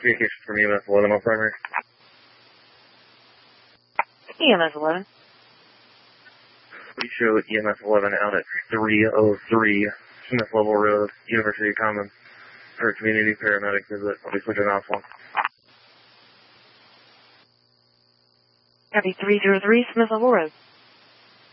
communication from EMS 11 on primary. EMS 11. We show EMS 11 out at 303 Smith Level Road, University Commons, for a community paramedic visit. I'll be switching off one. Copy 303 Smith Level Road.